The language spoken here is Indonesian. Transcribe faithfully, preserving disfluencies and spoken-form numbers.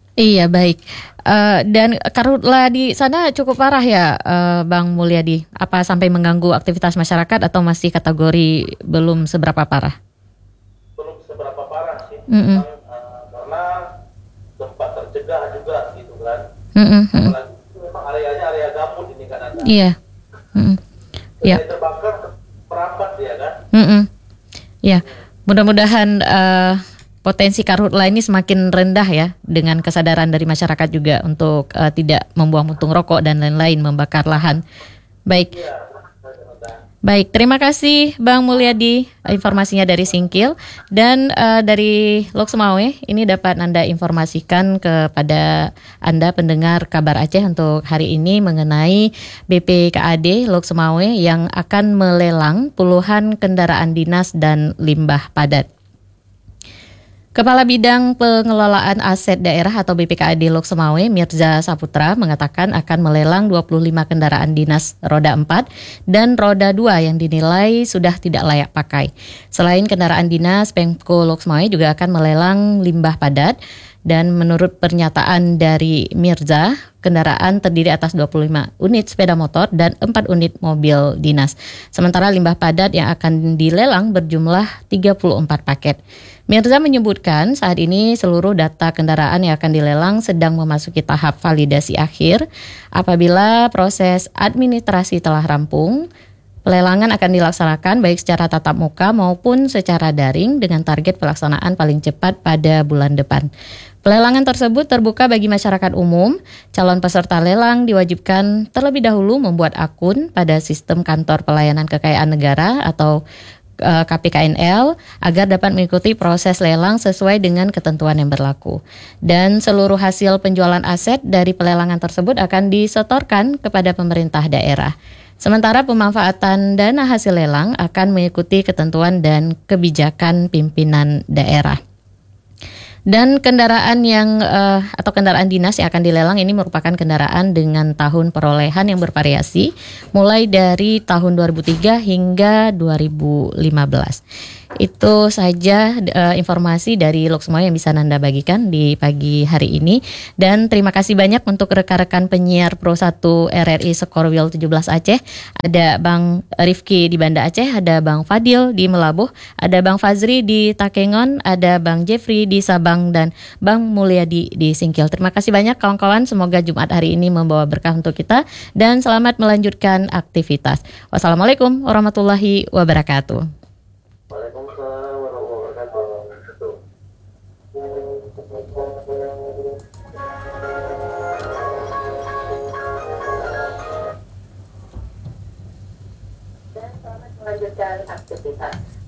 Iya baik. Eh, dan karhutla di sana cukup parah ya, eh, Bang Mulyadi. Apa sampai mengganggu aktivitas masyarakat atau masih kategori belum seberapa parah? Belum seberapa parah sih, Mm-mm. memang uh, karena tempat tercegah juga gitu kan. Mm-mm, mm-mm. Apalagi itu memang areanya area gambut ini kan ada. Iya. Mm-mm. Ya. Wilayah terbakar merapat ya kan. Mm-mm. Ya. Mudah-mudahan eh, potensi karhutla ini semakin rendah ya dengan kesadaran dari masyarakat juga untuk eh, tidak membuang puntung rokok dan lain-lain, membakar lahan. Baik. Iya, benar. Baik, terima kasih Bang Mulyadi informasinya dari Singkil dan eh, dari Lok Sumawe. Ini dapat Anda informasikan kepada Anda pendengar Kabar Aceh untuk hari ini mengenai B P K A D Lok Sumawe yang akan melelang puluhan kendaraan dinas dan limbah padat. Kepala Bidang Pengelolaan Aset Daerah atau B P K A D Lok Sumawe, Mirza Saputra, mengatakan akan melelang dua puluh lima kendaraan dinas roda empat dan roda dua yang dinilai sudah tidak layak pakai. Selain kendaraan dinas, Pemko Lok Sumawe juga akan melelang limbah padat. Dan menurut pernyataan dari Mirza, kendaraan terdiri atas dua puluh lima unit sepeda motor dan empat unit mobil dinas. Sementara limbah padat yang akan dilelang berjumlah tiga puluh empat paket. Mirza menyebutkan saat ini seluruh data kendaraan yang akan dilelang sedang memasuki tahap validasi akhir. Apabila proses administrasi telah rampung, pelelangan akan dilaksanakan baik secara tatap muka maupun secara daring dengan target pelaksanaan paling cepat pada bulan depan. Pelelangan tersebut terbuka bagi masyarakat umum. Calon peserta lelang diwajibkan terlebih dahulu membuat akun pada sistem kantor pelayanan kekayaan negara atau K P K N L agar dapat mengikuti proses lelang sesuai dengan ketentuan yang berlaku. Dan seluruh hasil penjualan aset dari pelelangan tersebut akan disetorkan kepada pemerintah daerah. Sementara pemanfaatan dana hasil lelang akan mengikuti ketentuan dan kebijakan pimpinan daerah. Dan kendaraan yang uh, atau kendaraan dinas yang akan dilelang ini merupakan kendaraan dengan tahun perolehan yang bervariasi mulai dari tahun dua ribu tiga hingga dua ribu lima belas. Itu saja uh, informasi dari Lok Sumawe yang bisa Nanda bagikan di pagi hari ini. Dan terima kasih banyak untuk rekan-rekan penyiar Pro satu R R I Skorwil tujuh belas Aceh. Ada Bang Rifki di Banda Aceh, ada Bang Fadil di Melabuh, ada Bang Fazri di Takengon, ada Bang Jeffrey di Sabang, dan Bang Mulyadi di Singkil. Terima kasih banyak kawan-kawan. Semoga Jumat hari ini membawa berkah untuk kita dan selamat melanjutkan aktivitas. Wassalamualaikum warahmatullahi wabarakatuh. Waalaikumsalam warahmatullahi wabarakatuh. Dan selamat melanjutkan aktivitas.